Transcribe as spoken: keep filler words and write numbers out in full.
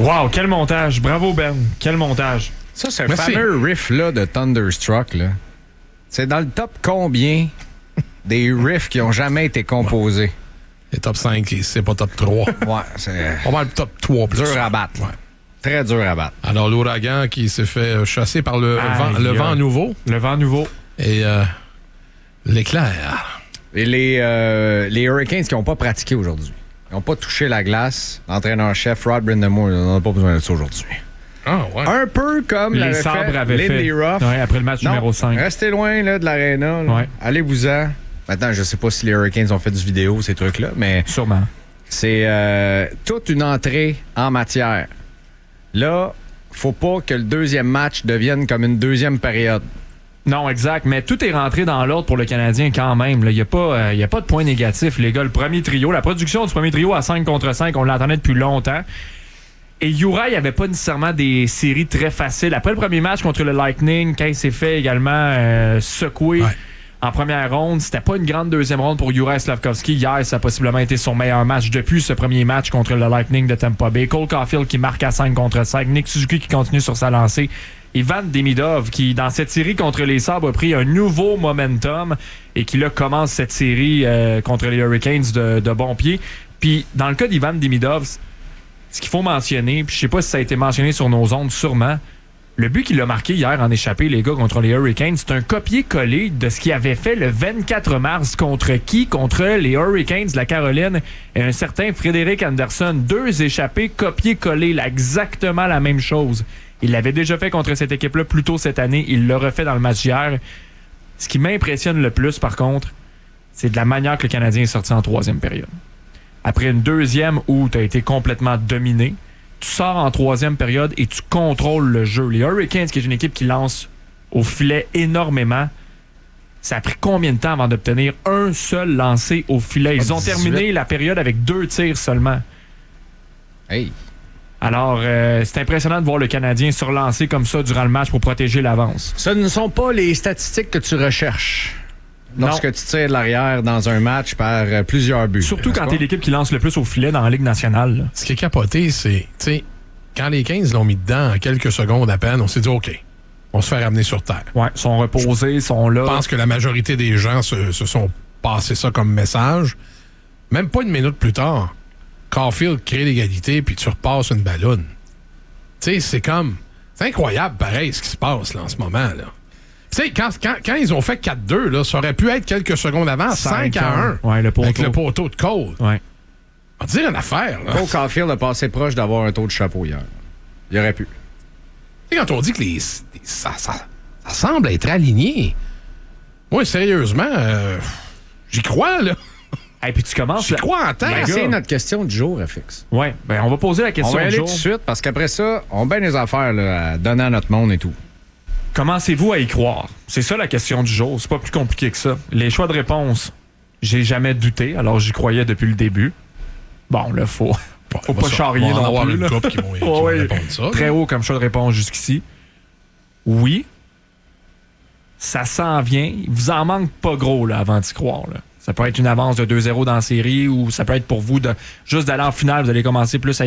Wow, quel montage. Bravo, Ben. Quel montage. Ça, c'est un Merci. fameux riff-là de Thunderstruck, là. C'est dans le top combien des riffs qui ont jamais été composés? Les top cinq, c'est pas top trois. Ouais, c'est On va le top trois plus. dur à battre. Ouais. Très dur à battre. Alors, l'ouragan qui s'est fait chasser par le, Aïe, vent, le aïe. vent nouveau Le vent nouveau. et euh, l'éclair. Et les, euh, les Hurricanes qui n'ont pas pratiqué aujourd'hui. Ils n'ont pas touché la glace. L'entraîneur-chef Rod Brind'Amour, on n'a pas besoin de ça aujourd'hui. Ah, ouais. Un peu comme Les l'avait sabres fait avaient Lindy fait. Ruff. Ouais, après le match Non, numéro cinq. Restez loin là, de l'aréna. là. Ouais. Allez-vous-en. Maintenant, je ne sais pas si les Hurricanes ont fait du vidéo, ces trucs-là, mais Sûrement. c'est euh, toute une entrée en matière. Là, faut pas que le deuxième match devienne comme une deuxième période. Non, exact. Mais tout est rentré dans l'ordre pour le Canadien quand même. Il n'y a, euh, y a pas de point négatif, les gars. Le premier trio, la production du premier trio à cinq contre cinq, on l'attendait depuis longtemps. Et Uri avait pas nécessairement des séries très faciles. Après le premier match contre le Lightning, quand il s'est fait également euh, secouer Ouais. en première ronde, c'était pas une grande deuxième ronde pour Juraj Slafkovský. Hier, ça a possiblement été son meilleur match depuis ce premier match contre le Lightning de Tampa Bay. Cole Caulfield qui marque à cinq contre cinq. Nick Suzuki qui continue sur sa lancée. Ivan Demidov qui, dans cette série contre les Sabres, a pris un nouveau momentum et qui, là, commence cette série euh, contre les Hurricanes de, de bon pied. Puis, dans le cas d'Ivan Demidov, ce qu'il faut mentionner, puis je sais pas si ça a été mentionné sur nos ondes, sûrement, le but qu'il a marqué hier en échappé, les gars, contre les Hurricanes, c'est un copier-coller de ce qu'il avait fait le vingt-quatre mars contre qui? Contre les Hurricanes de la Caroline et un certain Frédéric Anderson. Deux échappés, copier-coller, là, exactement la même chose. Il l'avait déjà fait contre cette équipe-là plus tôt cette année. Il l'a refait dans le match hier. Ce qui m'impressionne le plus, par contre, c'est de la manière que le Canadien est sorti en troisième période. Après une deuxième où tu as été complètement dominé, tu sors en troisième période et tu contrôles le jeu. Les Hurricanes, qui est une équipe qui lance au filet énormément, ça a pris combien de temps avant d'obtenir un seul lancé au filet? Ils ont dix-huit. terminé la période avec deux tirs seulement. Hey! Alors, euh, c'est impressionnant de voir le Canadien se relancer comme ça durant le match pour protéger l'avance. Ce ne sont pas les statistiques que tu recherches lorsque Non. tu tires de l'arrière dans un match par euh, plusieurs buts. Surtout n'est-ce quand pas? t'es l'équipe qui lance le plus au filet dans la Ligue nationale. là. Ce qui est capoté, c'est, tu sais, quand les quinze l'ont mis dedans en quelques secondes à peine, on s'est dit, OK, on se fait ramener sur terre. Ouais, sont reposés, sont là. Je pense que la majorité des gens se, se sont passés ça comme message. Même pas une minute plus tard, Caulfield crée l'égalité, puis tu repasses une ballonne. Tu sais, c'est comme... C'est incroyable, pareil, ce qui se passe là, en ce moment. là. Tu sais, quand, quand, quand ils ont fait quatre deux, là, ça aurait pu être quelques secondes avant, cinq à un. Ouais, le poteau. Avec le poteau de Cole. Ouais. On va te dire une affaire. Là. Cole Caulfield a passé proche d'avoir un taux de chapeau hier. Il aurait pu. Tu sais, quand on dit que les, les- ça, ça, ça semble être aligné, moi, sérieusement, euh, j'y crois, là. Et puis tu commences... J'y crois en temps. Ben, gars. c'est notre question du jour, F X. Ouais, ben on va poser la On question va y du aller jour. tout de suite parce qu'après ça, on a bien des affaires là, à donner à notre monde et tout. Commencez-vous à y croire? C'est ça la question du jour. C'est pas plus compliqué que ça. Les choix de réponse, j'ai jamais douté, alors j'y croyais depuis le début. Bon, là, faut, Bon, faut on va pas ça- charrier on va en non avoir plus. une là. couple qui vont, qui Ouais, vont ouais. répondre ça. Très là. haut comme choix de réponse jusqu'ici. Oui. Ça s'en vient. Il vous en manque pas gros là, avant d'y croire. Là. Ça peut être une avance de deux zéro dans la série ou ça peut être pour vous de juste d'aller en finale, vous allez commencer plus à